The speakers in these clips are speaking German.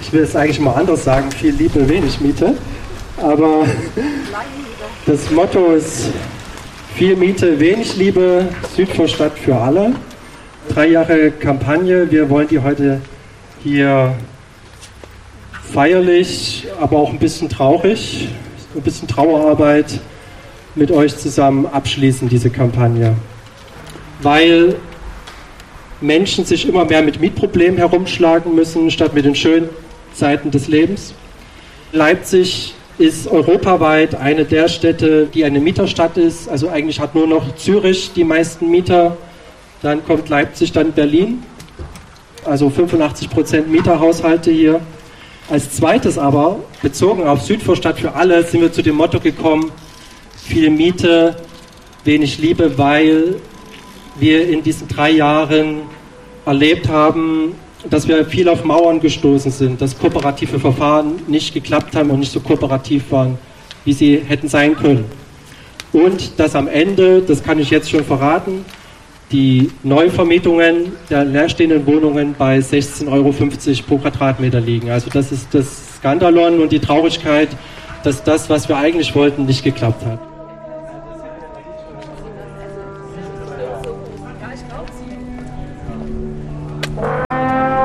Ich will es eigentlich mal anders sagen, viel Liebe, wenig Miete. Aber das Motto ist viel Miete, wenig Liebe, Südvorstadt für alle. 3 Jahre Kampagne, wir wollen die heute hier feierlich, aber auch ein bisschen traurig, ein bisschen Trauerarbeit mit euch zusammen abschließen, diese Kampagne. Weil Menschen sich immer mehr mit Mietproblemen herumschlagen müssen, statt mit den schönen Seiten des Lebens. Leipzig ist europaweit eine der Städte, die eine Mieterstadt ist. Also eigentlich hat nur noch Zürich die meisten Mieter. Dann kommt Leipzig, dann Berlin. Also 85% Mieterhaushalte hier. Als zweites aber, bezogen auf Südvorstadt für alle, sind wir zu dem Motto gekommen, viel Miete, wenig Liebe, weil wir in diesen 3 Jahren erlebt haben, dass wir viel auf Mauern gestoßen sind, dass kooperative Verfahren nicht geklappt haben und nicht so kooperativ waren, wie sie hätten sein können. Und dass am Ende, das kann ich jetzt schon verraten, die Neuvermietungen der leerstehenden Wohnungen bei 16,50 € pro Quadratmeter liegen. Also das ist das Skandalon und die Traurigkeit, dass das, was wir eigentlich wollten, nicht geklappt hat.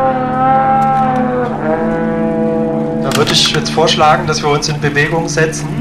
Da würde ich jetzt vorschlagen, dass wir uns in Bewegung setzen